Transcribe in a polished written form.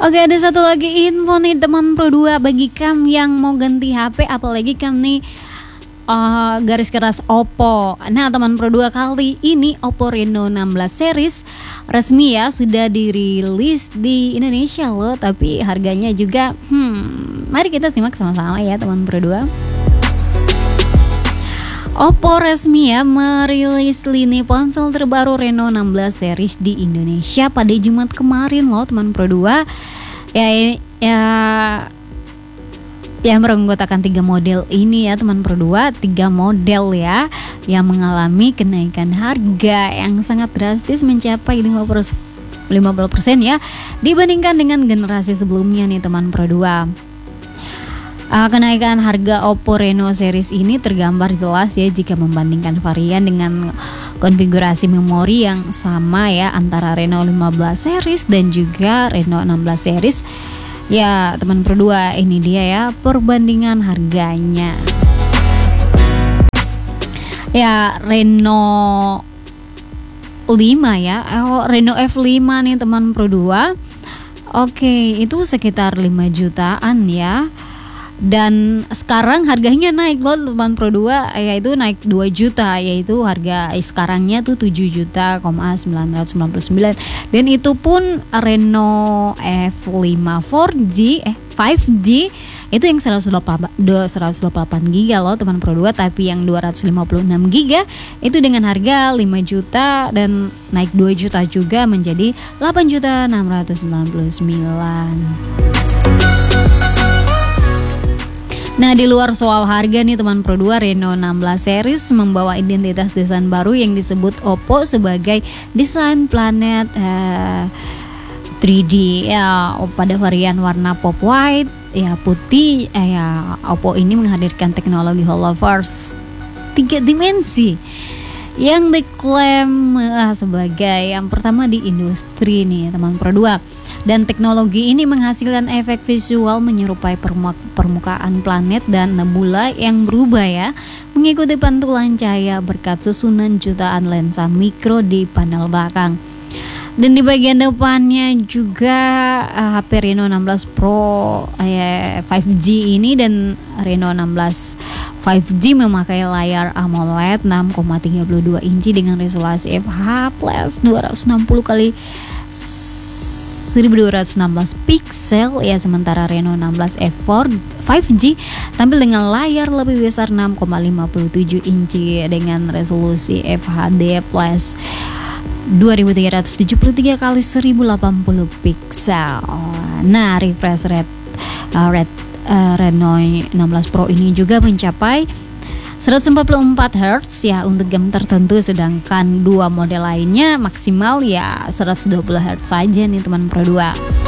Oke, ada satu lagi info nih teman Pro 2 bagi kamu yang mau ganti HP, apalagi kamu nih garis keras Oppo. Nah teman Pro 2, kali ini Oppo Reno 16 series resmi ya sudah dirilis di Indonesia loh, tapi harganya juga mari kita simak sama-sama ya teman Pro 2. Oppo resmi ya merilis lini ponsel terbaru Reno 16 series di Indonesia pada Jumat kemarin loh teman Pro 2. Ya merenggotakan 3 model ini ya teman Pro 2, 3 model ya yang mengalami kenaikan harga yang sangat drastis mencapai 50% ya dibandingkan dengan generasi sebelumnya nih teman Pro 2. Kenaikan harga Oppo Reno series ini tergambar jelas ya jika membandingkan varian dengan konfigurasi memori yang sama ya antara Reno 15 series dan juga Reno 16 series. Ya teman Pro 2, ini dia ya perbandingan harganya. Ya Reno 5 ya, Reno F5 nih teman Pro 2. Oke, itu sekitar 5 jutaan ya. Dan sekarang harganya naik loh teman Pro 2, yaitu naik 2 juta, yaitu harga sekarangnya tuh 7.999. Dan itu pun Reno F5 5G itu yang 128 GB loh teman Pro 2, tapi yang 256 GB itu dengan harga 5 juta dan naik 2 juta juga menjadi 8.699. Nah, di luar soal harga nih teman Pro 2, Reno 16 series membawa identitas desain baru yang disebut Oppo sebagai desain planet 3D ya, pada varian warna pop white ya putih ya. Oppo ini menghadirkan teknologi HoloVerse 3 dimensi yang diklaim sebagai yang pertama di industri nih teman Pro 2. Dan teknologi ini menghasilkan efek visual menyerupai permukaan planet dan nebula yang berubah ya mengikuti pantulan cahaya berkat susunan jutaan lensa mikro di panel belakang. Dan di bagian depannya juga HP Reno 16 Pro 5G ini dan Reno 16 5G memakai layar AMOLED 6,32 inci dengan resolusi FH+ 260 kali 1216 pixel ya, sementara Reno 16 F4 5G tampil dengan layar lebih besar 6,57 inci dengan resolusi FHD+ 2373 kali 1080 pixel. Nah, refresh rate Reno 16 Pro ini juga mencapai 144 Hz ya untuk game tertentu, sedangkan 2 model lainnya maksimal ya 120 Hz saja nih teman Pro 2.